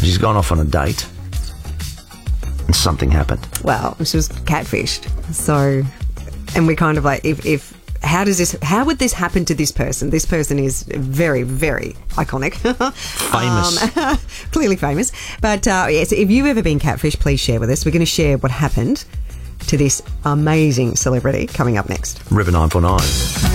She's gone off on a date and something happened. Well, she was catfished. So, and we kind of like, how would this happen to this person? This person is very, very iconic. Famous. Clearly famous. But yes, if you've ever been catfished, please share with us. We're going to share what happened to this amazing celebrity coming up next. River 949.